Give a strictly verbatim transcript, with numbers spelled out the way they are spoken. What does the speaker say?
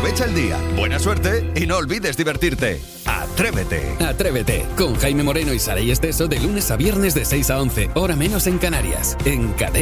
Aprovecha el día, buena suerte y no olvides divertirte. Atrévete. Atrévete con Jaime Moreno y Saray Esteso de lunes a viernes de seis a once, hora menos en Canarias. En Cadena